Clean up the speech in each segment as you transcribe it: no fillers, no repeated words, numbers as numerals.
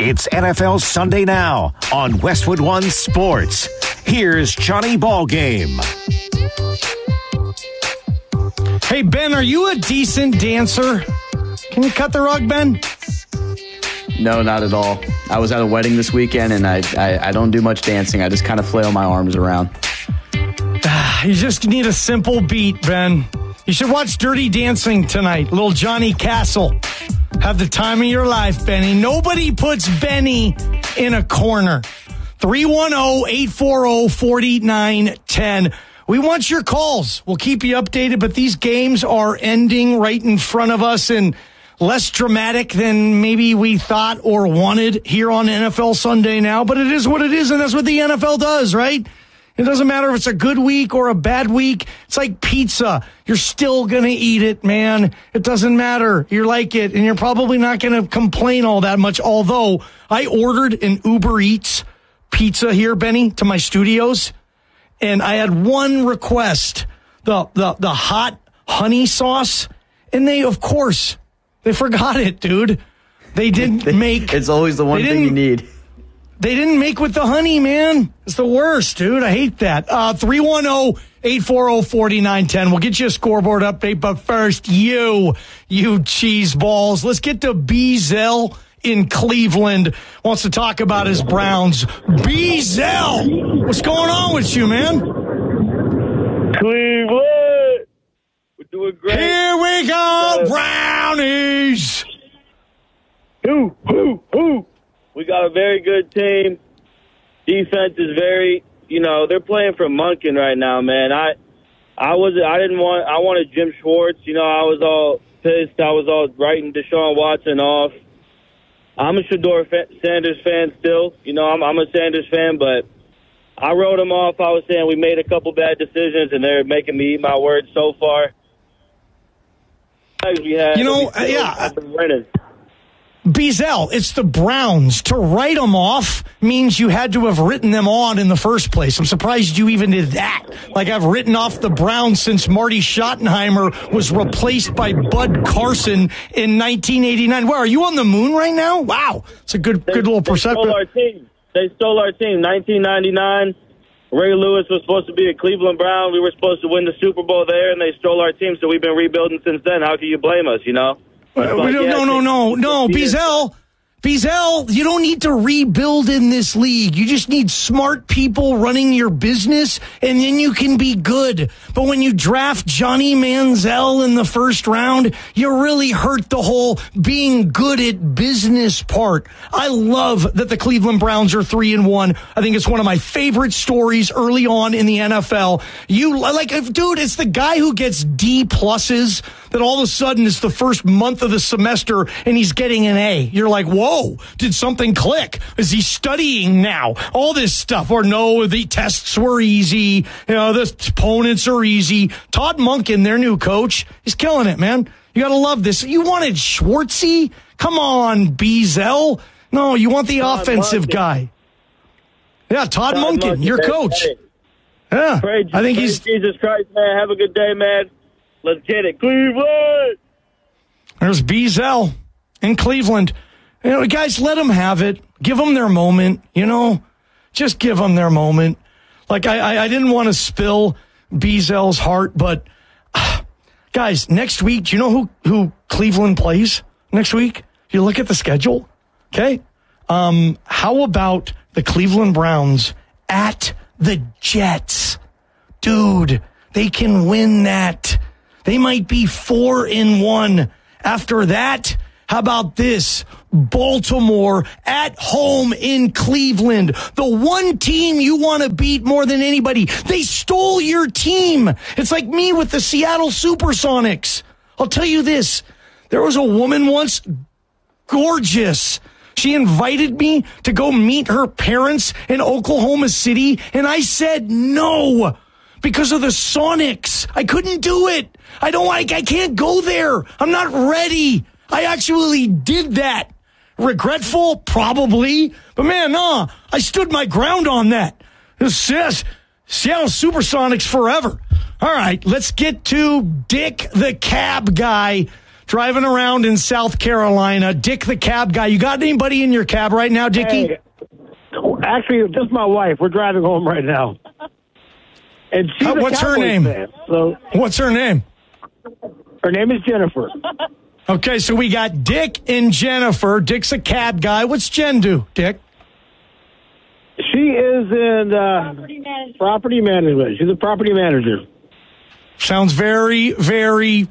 It's NFL Sunday Now on Westwood One Sports. Here's Johnny Ballgame. Hey, Ben, are you a decent dancer? Can you cut the rug, Ben? No, not at all. I was at a wedding this weekend, and I don't do much dancing. I just kind of flail my arms around. You just need a simple beat, Ben. You should watch Dirty Dancing tonight. Little Johnny Castle. Have the time of your life, Benny. Nobody puts Benny in a corner. 310-840-4910. We want your calls. We'll keep you updated, but these games are ending right in front of us and less dramatic than maybe we thought or wanted here on NFL Sunday Now. But it is what it is, and that's what the NFL does, right? It doesn't matter if it's a good week or a bad week. It's like pizza. You're still going to eat it, man. It doesn't matter. You like it, and you're probably not going to complain all that much. Although I ordered an Uber Eats pizza here, Benny, to my studios, and I had one request, the hot honey sauce, and they, of course, they forgot it, dude. They didn't make... It's always the one thing you need. They didn't make with the honey, man. It's the worst, dude. I hate that. 310-840-4910. We'll get you a scoreboard update, but first, you cheese balls. Let's get to Beazell in Cleveland. Wants to talk about his Browns. Beazell, what's going on with you, man? Cleveland, we're doing great. Here we go, Brownies. Hoo. We got a very good team. Defense is very, they're playing for Monken right now, man. I wanted Jim Schwartz. I was all pissed. I was all writing Deshaun Watson off. I'm a Shedeur Sanders fan still. I'm a Sanders fan, but I wrote him off. I was saying we made a couple bad decisions, and they're making me eat my words so far. Beazell, it's the Browns. To write them off means you had to have written them on in the first place. I'm surprised you even did that. Like, I've written off the Browns since Marty Schottenheimer was replaced by Bud Carson in 1989. Where, are you on the moon right now? Wow. It's a good little perception. They stole our team. 1999, Ray Lewis was supposed to be a Cleveland Brown. We were supposed to win the Super Bowl there, and they stole our team, so we've been rebuilding since then. How can you blame us, No. Beazell, you don't need to rebuild in this league. You just need smart people running your business, and then you can be good. But when you draft Johnny Manziel in the first round, you really hurt the whole being good at business part. I love that the Cleveland Browns are 3-1. I think it's one of my favorite stories early on in the NFL. Dude, it's the guy who gets D pluses that all of a sudden is the first month of the semester and he's getting an A. You're like, whoa, did something click? Is he studying now? All this stuff. Or no, the tests were easy. The opponents are easy. Todd Monken, their new coach, is killing it, man. You got to love this. You wanted Schwartzy? Come on, Beazell. No, you want the offensive guy. Yeah, Todd Monken, your coach. Hey. Yeah, I think he's... Jesus Christ, man. Have a good day, man. Let's get it, Cleveland. There's Beazell in Cleveland. Guys, let them have it. Give them their moment. Just give them their moment. Like, I didn't want to spill Beazell's heart, but guys, next week, do you know who Cleveland plays next week? You look at the schedule, okay? How about the Cleveland Browns at the Jets? Dude, they can win that. They might be 4-1. After that, how about this? Baltimore at home in Cleveland. The one team you want to beat more than anybody. They stole your team. It's like me with the Seattle Supersonics. I'll tell you this. There was a woman once, gorgeous. She invited me to go meet her parents in Oklahoma City, and I said no. Because of the Sonics. I couldn't do it. I can't go there. I'm not ready. I actually did that. Regretful? Probably. But man, no. I stood my ground on that. It says Seattle Supersonics forever. All right, let's get to Dick the Cab Guy driving around in South Carolina. Dick the cab guy. You got anybody in your cab right now, Dickie? Hey, actually, just my wife. We're driving home right now. And she's what's her name? Fan, so what's her name? Her name is Jennifer. Okay, so we got Dick and Jennifer. Dick's a cab guy. What's Jen do, Dick? She is in property management. She's a property manager. Sounds very, very,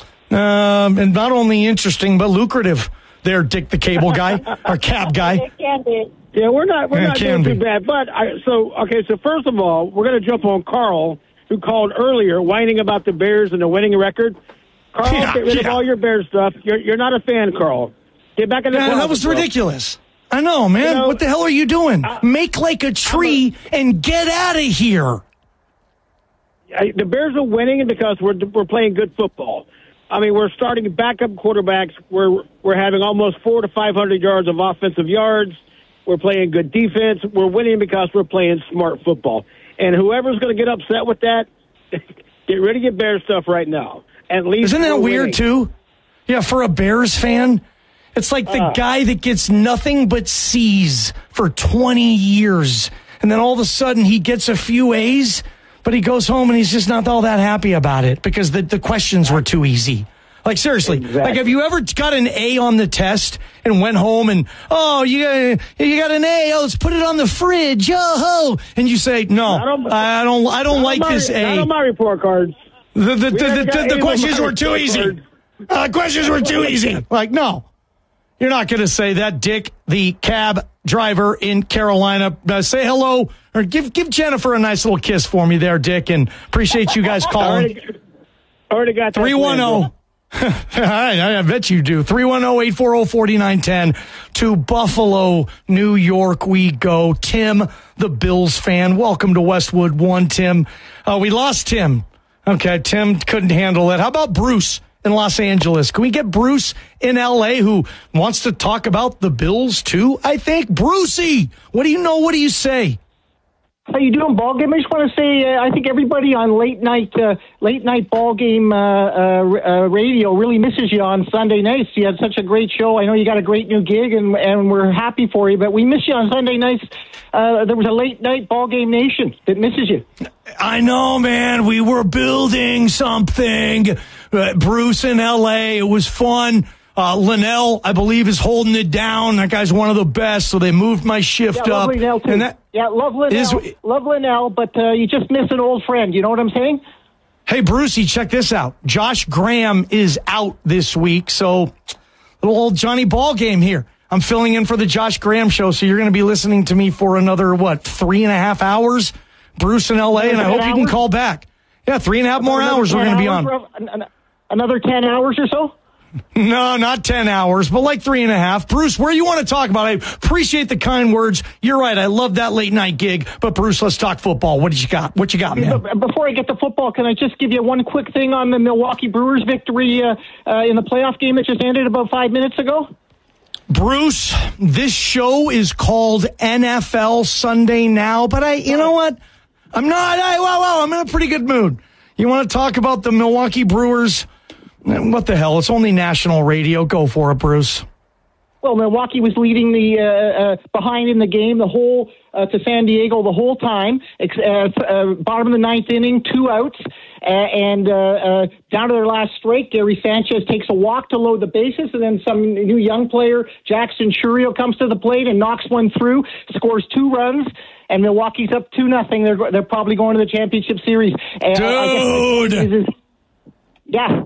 and not only interesting, but lucrative there, Dick the cable guy, or cab guy. Yeah, we're not doing too bad. But, so first of all, we're going to jump on Carl, who called earlier, whining about the Bears and the winning record. Carl, get rid of all your Bears stuff. You're not a fan, Carl. Get back in the closet, that was bro. ridiculous. I know, man. What the hell are you doing? Make like a tree and get out of here. The Bears are winning because we're playing good football. I mean, we're starting backup quarterbacks. We're having almost 400 to 500 yards of offensive yards. We're playing good defense. We're winning because we're playing smart football. And whoever's going to get upset with that, get rid of your Bears stuff right now. At least isn't that weird too? Yeah, for a Bears fan. It's like the guy that gets nothing but C's for 20 years. And then all of a sudden he gets a few A's, but he goes home and he's just not all that happy about it because the questions were too easy. Like, seriously, Like, have you ever got an A on the test and went home and, you got an A, let's put it on the fridge, and you say, no, I don't like this A. Not on my report cards. The questions were too easy. Questions were too easy. Like, no. You're not going to say that, Dick, the cab driver in Carolina. Say hello or give Jennifer a nice little kiss for me there, Dick, and appreciate you guys calling. Already got that. 310. I bet you do. 310-840-4910. To Buffalo, New York we go. Tim, the Bills fan. Welcome to Westwood One, Tim. We lost Tim. Okay, Tim couldn't handle it. How about Bruce in Los Angeles? Can we get Bruce in L.A. who wants to talk about the Bills too, I think? Brucey, what do you know? What do you say? How you doing, ball game? I just want to say I think everybody on late night ball game radio really misses you on Sunday nights. You had such a great show. I know you got a great new gig, and we're happy for you. But we miss you on Sunday nights. There was a late night ball game nation that misses you. I know, man. We were building something. Bruce in L.A. It was fun. Linnell, I believe, is holding it down. That guy's one of the best, so they moved my shift up. Love Linnell, too. Love Linnell. Love Linnell, but you just miss an old friend. You know what I'm saying? Hey, Brucey, check this out. Josh Graham is out this week, so little old Johnny Ballgame here. I'm filling in for the Josh Graham show, so you're going to be listening to me for another, 3.5 hours? Bruce in L.A., and I hope you can call back. Yeah, 3.5 more hours we're going to be on. Another 10 hours or so? No, not 10 hours, but like 3.5. Bruce, where you want to talk about? I appreciate the kind words. You're right. I love that late night gig. But Bruce, let's talk football. What you got? What you got, man? Before I get to football, can I just give you one quick thing on the Milwaukee Brewers victory in the playoff game that just ended about 5 minutes ago? Bruce, this show is called NFL Sunday Now, but you know what? I'm in a pretty good mood. You want to talk about the Milwaukee Brewers? What the hell? It's only national radio. Go for it, Bruce. Well, Milwaukee was leading behind in the game to San Diego the whole time. Bottom of the ninth inning, 2 outs, and down to their last strike, Gary Sanchez takes a walk to load the bases, and then some new young player, Jackson Chourio, comes to the plate and knocks one through, scores 2 runs. And Milwaukee's up 2-0. They're probably going to the championship series. Dude! Yeah.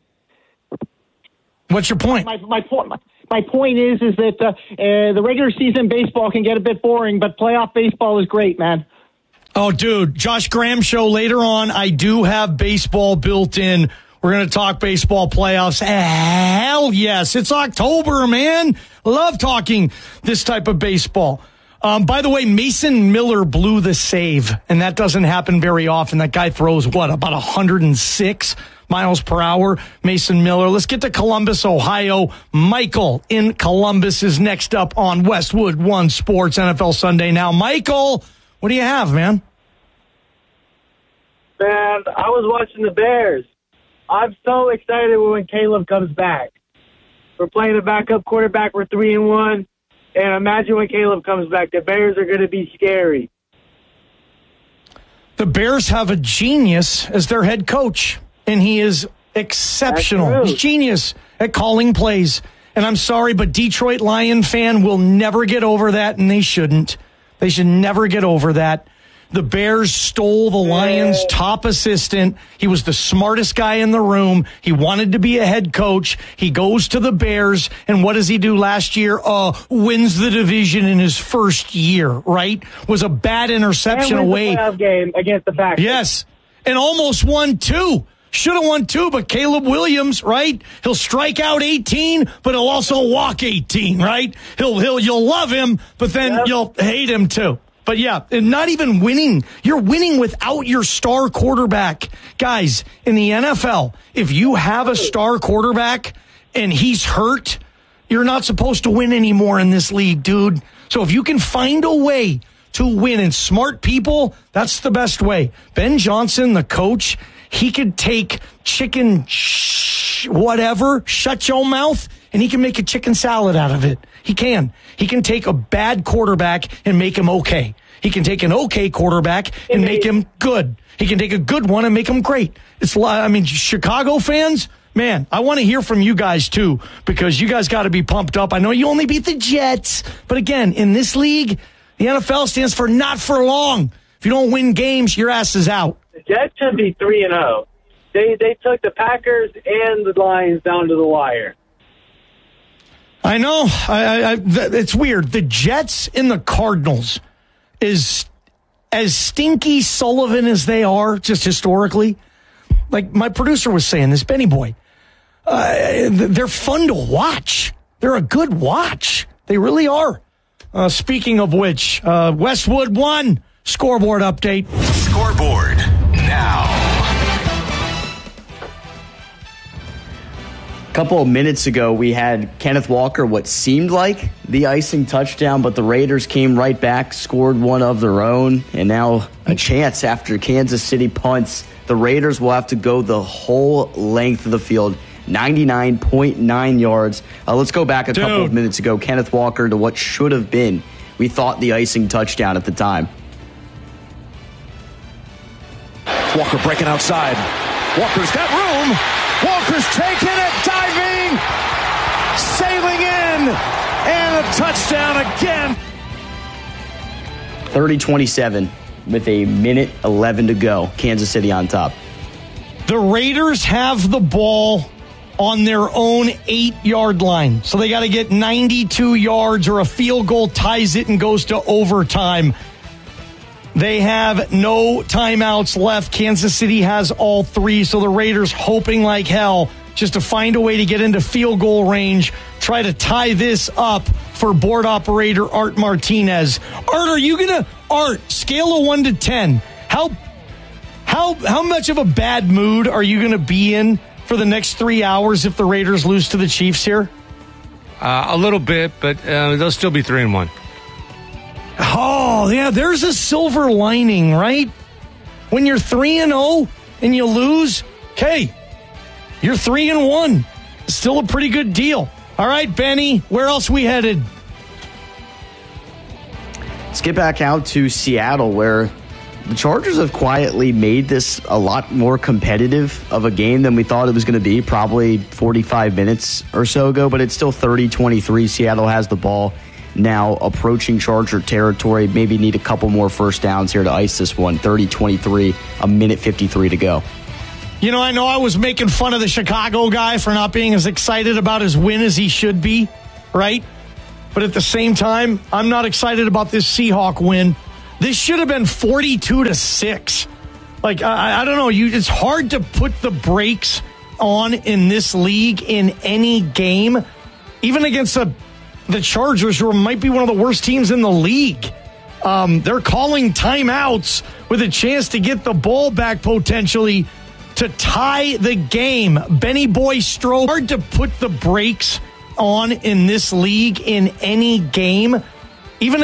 What's your point? My point is that the regular season baseball can get a bit boring, but playoff baseball is great, man. Oh, dude, Josh Graham show later on. I do have baseball built in. We're going to talk baseball playoffs. Hell yes. It's October, man. Love talking this type of baseball. By the way, Mason Miller blew the save, and that doesn't happen very often. That guy throws, about 106 miles per hour, Mason Miller. Let's get to Columbus, Ohio. Michael in Columbus is next up on Westwood One Sports NFL Sunday Now. Michael, what do you have, man? Man, I was watching the Bears, I'm so excited when Caleb comes back. We're playing a backup quarterback. We're 3-1. And imagine when Caleb comes back. The Bears are going to be scary. The Bears have a genius as their head coach, and he is exceptional. He's genius at calling plays. And I'm sorry, but Detroit Lion fan will never get over that, and they shouldn't. They should never get over that. The Bears stole the Lions' top assistant. He was the smartest guy in the room. He wanted to be a head coach. He goes to the Bears, and what does he do last year? Wins the division in his first year, right? Was a bad interception away. The playoff game against the Packers. Yes, and almost won 2. Should have won 2, but Caleb Williams, right? He'll strike out 18, but he'll also walk 18, right? You'll love him, but then you'll hate him too. But yeah, and not even winning. You're winning without your star quarterback. Guys, in the NFL, if you have a star quarterback and he's hurt, you're not supposed to win anymore in this league, dude. So if you can find a way to win, and smart people, that's the best way. Ben Johnson, the coach, he could take chicken whatever, shut your mouth, and he can make a chicken salad out of it. He can. He can take a bad quarterback and make him okay. He can take an okay quarterback and make him good. He can take a good one and make him great. Chicago fans, man, I want to hear from you guys too, because you guys got to be pumped up. I know you only beat the Jets, but again, in this league, the NFL stands for not for long. If you don't win games, your ass is out. The Jets should be 3-0. They took the Packers and the Lions down to the wire. I know. It's weird. The Jets and the Cardinals is as stinky Sullivan as they are, just historically. Like my producer was saying, this Benny boy, they're fun to watch. They're a good watch. They really are. Speaking of which, Westwood 1 scoreboard update. Scoreboard now. A couple of minutes ago, we had Kenneth Walker, what seemed like the icing touchdown, but the Raiders came right back, scored one of their own, and now a chance after Kansas City punts. The Raiders will have to go the whole length of the field, 99.9 yards. Let's go back a couple of minutes ago, Kenneth Walker, to what should have been, we thought, the icing touchdown at the time. Walker breaking outside. Walker's got room. Walker's taking it, diving, sailing in, and a touchdown again. 30-27 with a minute 11 to go. Kansas City on top. The Raiders have the ball on their own 8-yard line. So they got to get 92 yards or a field goal ties it and goes to overtime. They have no timeouts left. Kansas City has all 3, so the Raiders hoping like hell just to find a way to get into field goal range, try to tie this up for board operator Art Martinez. Art, are you going to, scale of 1 to 10, how much of a bad mood are you going to be in for the next 3 hours if the Raiders lose to the Chiefs here? A little bit, but they'll still be 3-1. Oh, yeah, there's a silver lining, right? When you're 3-0 and you lose, okay, you're 3-1. Still a pretty good deal. All right, Benny, where else we headed? Let's get back out to Seattle, where the Chargers have quietly made this a lot more competitive of a game than we thought it was going to be, probably 45 minutes or so ago, but it's still 30-23. Seattle has the ball. Now approaching Charger territory, maybe need a couple more first downs here to ice this one. 30-23, a minute 53 to go. You know I was making fun of the Chicago guy for not being as excited about his win as he should be, right? But at the same time, I'm not excited about this Seahawk win. This should have been 42-6. Like, I don't know. It's hard to put the brakes on in this league in any game, even against the Chargers, who might be one of the worst teams in the league. They're calling timeouts with a chance to get the ball back potentially to tie the game. Benny Boy Stroh, hard to put the brakes on in this league in any game,